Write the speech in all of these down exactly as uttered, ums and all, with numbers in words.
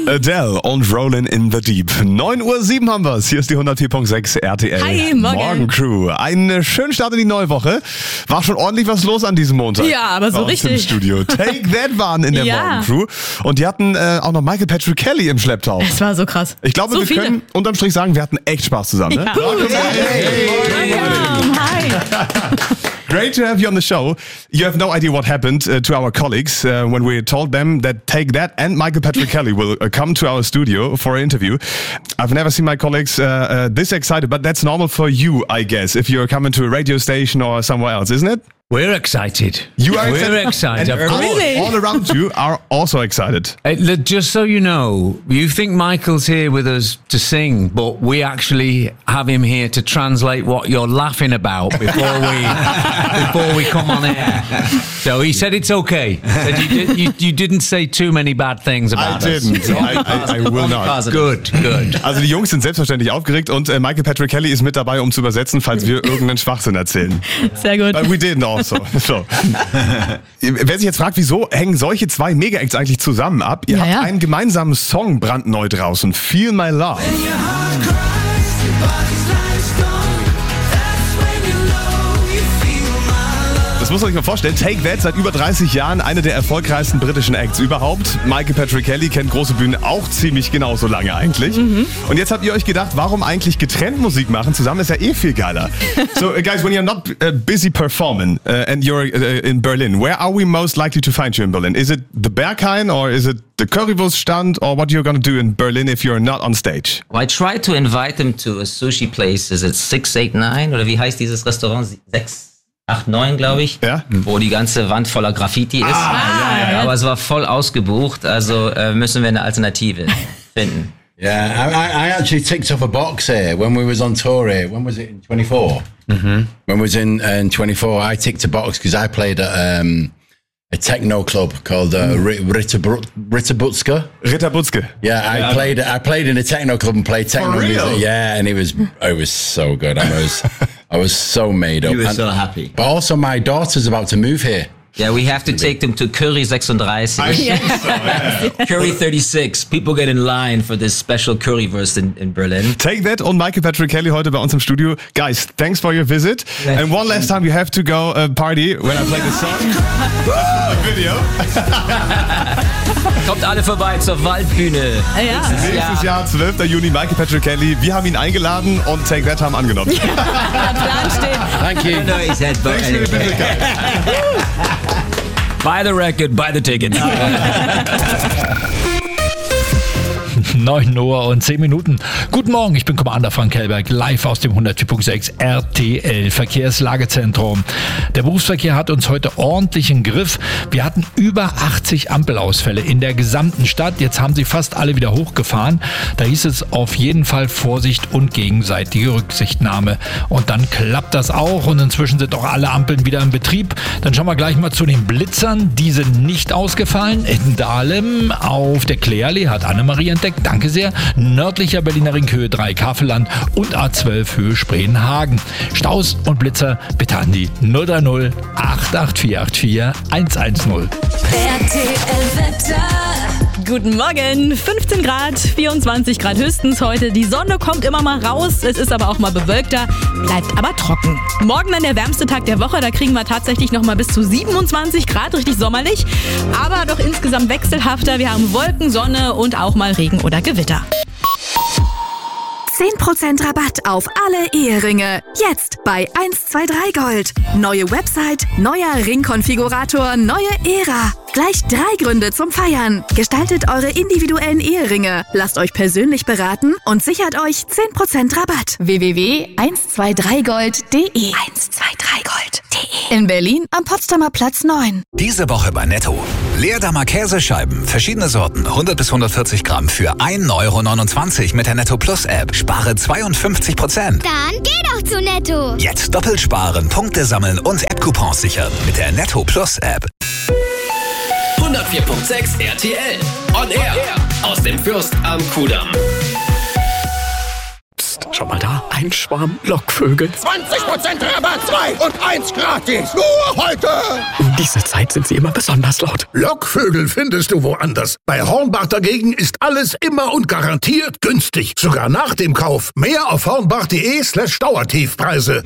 Adele und Rollin' in the Deep. neun Uhr sieben haben wir's. Hier ist die hundertvier Komma sechs R T L. Hi, morgen. Morgen Crew. Einen schönen Start in die neue Woche. War schon ordentlich was los an diesem Montag. Ja, aber so bei uns richtig. Im Studio. Take That waren in der Ja. Morgen Crew. Und die hatten äh, auch noch Michael Patrick Kelly im Schlepptau. Es war so krass. Ich glaube, so wir viele. können unterm Strich sagen, wir hatten echt Spaß zusammen. Ne? Ja. Welcome back. Welcome. Hi. Great to have you on the show. You have no idea what happened uh, to our colleagues uh, when we told them that Take That and Michael Patrick Kelly will uh, come to our studio for an interview. I've never seen my colleagues uh, uh, this excited, but that's normal for you, I guess, if you're coming to a radio station or somewhere else, isn't it? We're excited. You are We're excited. excited. And Of course. Really? all around you are also excited. Uh, look, just so you know, you think Michael's here with us to sing, but we actually have him here to translate what you're laughing about before we before we come on air. So he said it's okay. He said you, did, you, you didn't say too many bad things I about us. didn't. I, I, I will not. Good, good. Also die Jungs sind selbstverständlich aufgeregt und äh, Michael Patrick Kelly ist mit dabei, um zu übersetzen, falls wir irgendeinen Schwachsinn erzählen. Sehr gut. But we didn't also. So. Wer sich jetzt fragt, wieso hängen solche zwei Mega-Acts eigentlich zusammen ab? Ihr Ja, habt ja. einen gemeinsamen Song brandneu draußen, Feel My Love. Das muss man sich mal vorstellen. Take That seit über dreißig Jahren eine der erfolgreichsten britischen Acts überhaupt. Michael Patrick Kelly kennt große Bühnen auch ziemlich genauso lange eigentlich. Mhm. Und jetzt habt ihr euch gedacht, warum eigentlich getrennt Musik machen? Zusammen ist ja eh viel geiler. So uh, guys, when you're not uh, busy performing uh, and you're uh, in Berlin, where are we most likely to find you in Berlin? Is it the Berghain or is it the Currywurst-Stand or what you're gonna do in Berlin if you're not on stage? Well, I tried to invite them to a sushi place. Is it six eight nine? Oder wie heißt dieses Restaurant? sechs acht neun, glaube ich. Ja. Wo die ganze Wand voller Graffiti ist. Ah, ja, ja. Aber es war voll ausgebucht. Also äh, müssen wir eine Alternative finden. Yeah, I, I I actually ticked off a box here when we was on tour here. When was it? In twenty-four? Mm-hmm. When we was in, uh, in twenty-four, I ticked a box because I played at um, a techno club called uh, Ritterbutzka. Ritterbutzka. Yeah, I Yeah. played. I played in a techno club and played techno For real? music. Yeah, and it was it was so good. I was I was so made up. You were And- so happy. But also, my daughter's about to move here. Yeah, we have to take them to Curry sechsunddreißig. Curry thirty-six. People get in line for this special currywurst in, in Berlin. Take That und Michael Patrick Kelly heute bei uns im Studio. Guys, thanks for your visit. And one last time you have to go uh, party when I play the song. Video. Kommt alle vorbei zur Waldbühne. Ja. Nächstes Jahr, zwölfter Juni, Michael Patrick Kelly. Wir haben ihn eingeladen und Take That haben angenommen. Der Plan steht. Thank you. No, he said, but Thanks for your anyway. visit, guys. Buy the record, buy the tickets. neun Uhr und zehn Minuten. Guten Morgen, ich bin Commander Frank Hellberg, live aus dem hundertvier Komma sechs R T L Verkehrslagezentrum. Der Berufsverkehr hat uns heute ordentlich im Griff. Wir hatten über achtzig Ampelausfälle in der gesamten Stadt. Jetzt haben sie fast alle wieder hochgefahren. Da hieß es auf jeden Fall Vorsicht und gegenseitige Rücksichtnahme. Und dann klappt das auch und inzwischen sind auch alle Ampeln wieder in Betrieb. Dann schauen wir gleich mal zu den Blitzern. Die sind nicht ausgefallen. In Dahlem auf der Kleerallee hat Annemarie entdeckt. Danke sehr. Nördlicher Berliner Ring Höhe drei Kafelland und A zwölf Höhe Spreenhagen. Staus und Blitzer bitte an die null drei null acht acht vier acht vier eins eins null. R T L-Wetter. Guten Morgen, fünfzehn Grad, vierundzwanzig Grad höchstens heute. Die Sonne kommt immer mal raus, es ist aber auch mal bewölkter, bleibt aber trocken. Morgen dann der wärmste Tag der Woche, da kriegen wir tatsächlich noch mal bis zu siebenundzwanzig Grad, richtig sommerlich, aber doch insgesamt wechselhafter. Wir haben Wolken, Sonne und auch mal Regen oder Gewitter. zehn Prozent Rabatt auf alle Eheringe. Jetzt bei eins zwei drei Gold. Neue Website, neuer Ringkonfigurator, neue Ära. Gleich drei Gründe zum Feiern. Gestaltet eure individuellen Eheringe. Lasst euch persönlich beraten und sichert euch zehn Prozent Rabatt. w w w punkt eins zwei drei gold punkt de eins zwei drei gold punkt de In Berlin am Potsdamer Platz neun. Diese Woche bei Netto. Leerdammer Käsescheiben, verschiedene Sorten, hundert bis hundertvierzig Gramm für ein Euro neunundzwanzig mit der Netto Plus App. Spare zweiundfünfzig Prozent. Dann geh doch zu Netto. Jetzt doppelt sparen, Punkte sammeln und App-Coupons sichern mit der Netto Plus App. hundertvier Komma sechs R T L. On Air. Aus dem Fürst am Kudamm. Psst, schon mal da? Ein Schwarm Lockvögel. zwanzig Prozent Rabatt, zwei und eins gratis. Nur heute. Um diese Zeit sind sie immer besonders laut. Lockvögel findest du woanders. Bei Hornbach dagegen ist alles immer und garantiert günstig. Sogar nach dem Kauf. Mehr auf hornbach.de slash Dauertiefpreise.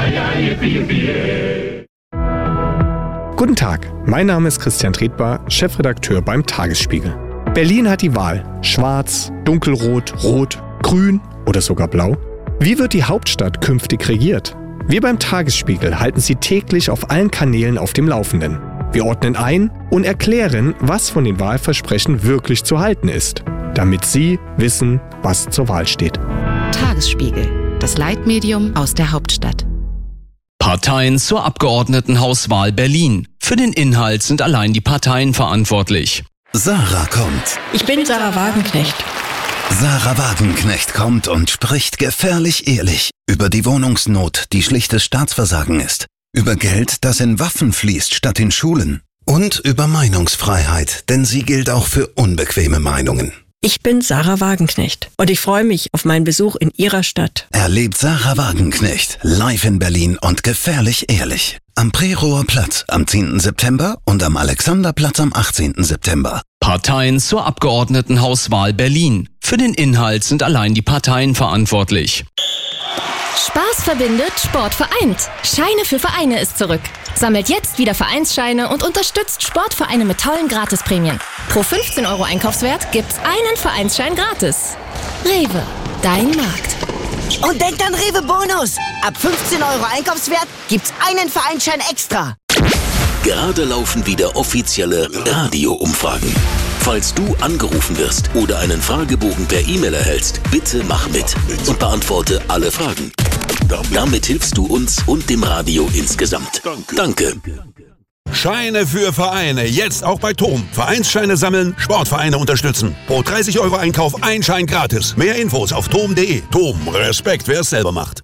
Guten Tag, mein Name ist Christian Tretbar, Chefredakteur beim Tagesspiegel. Berlin hat die Wahl. Schwarz, dunkelrot, rot, grün oder sogar blau. Wie wird die Hauptstadt künftig regiert? Wir beim Tagesspiegel halten Sie täglich auf allen Kanälen auf dem Laufenden. Wir ordnen ein und erklären, was von den Wahlversprechen wirklich zu halten ist, damit Sie wissen, was zur Wahl steht. Tagesspiegel, das Leitmedium aus der Hauptstadt. Parteien zur Abgeordnetenhauswahl Berlin. Für den Inhalt sind allein die Parteien verantwortlich. Sarah kommt. Ich bin Sarah Wagenknecht. Sarah Wagenknecht kommt und spricht gefährlich ehrlich über die Wohnungsnot, die schlichtes Staatsversagen ist, über Geld, das in Waffen fließt statt in Schulen und über Meinungsfreiheit, denn sie gilt auch für unbequeme Meinungen. Ich bin Sarah Wagenknecht und ich freue mich auf meinen Besuch in Ihrer Stadt. Erlebt Sarah Wagenknecht live in Berlin und gefährlich ehrlich. Am Prerower Platz am zehnten September und am Alexanderplatz am achtzehnten September. Parteien zur Abgeordnetenhauswahl Berlin. Für den Inhalt sind allein die Parteien verantwortlich. Spaß verbindet, Sport vereint. Scheine für Vereine ist zurück. Sammelt jetzt wieder Vereinsscheine und unterstützt Sportvereine mit tollen Gratisprämien. Pro fünfzehn Euro Einkaufswert gibt's einen Vereinsschein gratis. Rewe, dein Markt. Und denkt an Rewe Bonus. Ab fünfzehn Euro Einkaufswert gibt's einen Vereinsschein extra. Gerade laufen wieder offizielle Radio-Umfragen. Falls du angerufen wirst oder einen Fragebogen per E-Mail erhältst, bitte mach mit und beantworte alle Fragen. Damit hilfst du uns und dem Radio insgesamt. Danke. Scheine für Vereine, jetzt auch bei T O M. Vereinsscheine sammeln, Sportvereine unterstützen. Pro dreißig Euro Einkauf ein Schein gratis. Mehr Infos auf tom punkt de. T O M, Respekt, wer es selber macht.